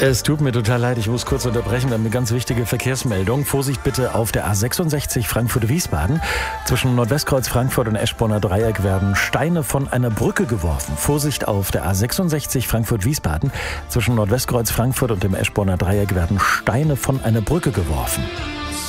Es tut mir total leid, ich muss kurz unterbrechen. Wir haben eine ganz wichtige Verkehrsmeldung. Vorsicht bitte auf der A66 Frankfurt-Wiesbaden. Zwischen Nordwestkreuz Frankfurt und Eschborner Dreieck werden Steine von einer Brücke geworfen. Vorsicht auf der A66 Frankfurt-Wiesbaden. Zwischen Nordwestkreuz Frankfurt und dem Eschborner Dreieck werden Steine von einer Brücke geworfen.